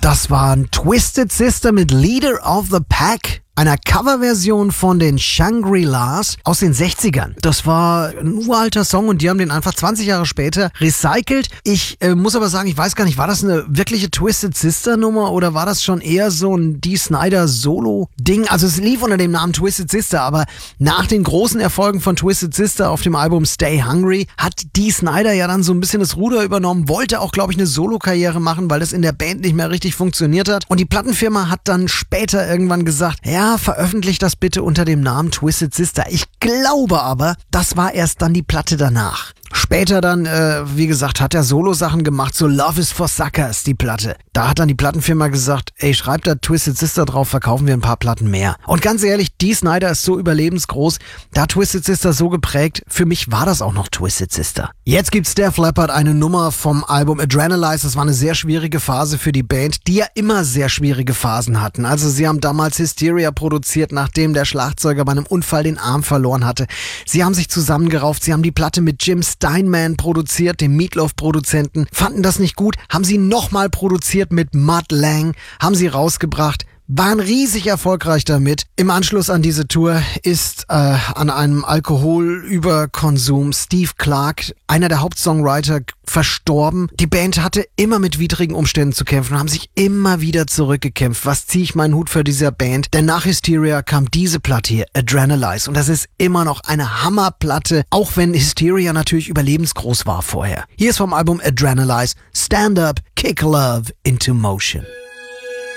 Das war Twisted Sister mit Leader of the Pack, einer Coverversion von den Shangri-Las aus den 60ern. Das war ein uralter Song und die haben den einfach 20 Jahre später recycelt. Ich muss aber sagen, ich weiß gar nicht, war das eine wirkliche Twisted Sister Nummer oder war das schon eher so ein Dee Snider Solo-Ding? Also es lief unter dem Namen Twisted Sister, aber nach den großen Erfolgen von Twisted Sister auf dem Album Stay Hungry hat Dee Snider ja dann so ein bisschen das Ruder übernommen, wollte auch, glaube ich, eine Solo-Karriere machen, weil das in der Band nicht mehr richtig funktioniert hat. Und die Plattenfirma hat dann später irgendwann gesagt, ja, veröffentlicht das bitte unter dem Namen Twisted Sister. Ich glaube aber, das war erst dann die Platte danach. Später dann, wie gesagt, hat er Solo-Sachen gemacht, so Love is for Suckers, die Platte. Da hat dann die Plattenfirma gesagt, ey, schreibt da Twisted Sister drauf, verkaufen wir ein paar Platten mehr. Und ganz ehrlich, Dee Snider ist so überlebensgroß, da Twisted Sister so geprägt, für mich war das auch noch Twisted Sister. Jetzt gibt's Def Leppard eine Nummer vom Album Adrenalize. Das war eine sehr schwierige Phase für die Band, die ja immer sehr schwierige Phasen hatten. Also sie haben damals Hysteria produziert, nachdem der Schlagzeuger bei einem Unfall den Arm verloren hatte. Sie haben sich zusammengerauft, sie haben die Platte mit Jim Steinman produziert, dem Meatloaf-Produzenten, fanden das nicht gut, haben sie nochmal produziert mit Mutt Lange, haben sie rausgebracht, waren riesig erfolgreich damit. Im Anschluss an diese Tour ist an einem Alkoholüberkonsum Steve Clark, einer der Hauptsongwriter, verstorben. Die Band hatte immer mit widrigen Umständen zu kämpfen und haben sich immer wieder zurückgekämpft. Was ziehe ich meinen Hut für dieser Band? Denn nach Hysteria kam diese Platte hier, Adrenalize. Und das ist immer noch eine Hammerplatte, auch wenn Hysteria natürlich überlebensgroß war vorher. Hier ist vom Album Adrenalize Stand Up, Kick Love into Motion.